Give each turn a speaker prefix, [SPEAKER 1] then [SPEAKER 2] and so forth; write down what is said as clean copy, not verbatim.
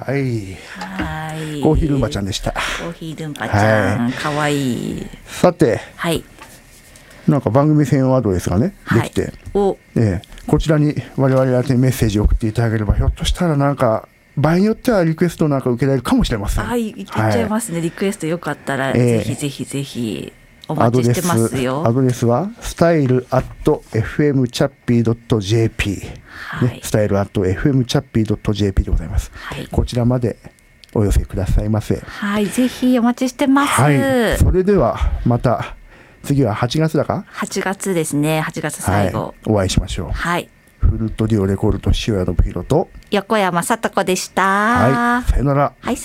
[SPEAKER 1] はい。
[SPEAKER 2] はい。
[SPEAKER 1] コーヒールンバちゃんでした。
[SPEAKER 2] コーヒールンバちゃん、かわいい。
[SPEAKER 1] さて、
[SPEAKER 2] はい。
[SPEAKER 1] なんか番組専用アドレスがね、できて、こちらに我々宛てにメッセージを送っていただければ、ひょっとしたらなんか場合によってはリクエストなんか受けられるかもしれません。
[SPEAKER 2] はい、言っちゃいますね。リクエストよかったら、ぜひぜひぜひお待ちしてますよ。
[SPEAKER 1] アドレスは style@fmchappy.jp、style@fmchappy.jp でございます。こちらまでお寄せくださいませ。
[SPEAKER 2] はい、ぜひお待ちしてます。
[SPEAKER 1] はい、それではまた次は8月だか
[SPEAKER 2] ？8月ですね。8月最後、
[SPEAKER 1] お会いしましょう。
[SPEAKER 2] はい。
[SPEAKER 1] フルートデュオレコールと塩谷信弘と
[SPEAKER 2] 横山さと子でした。
[SPEAKER 1] はい、さよなら。
[SPEAKER 2] はい。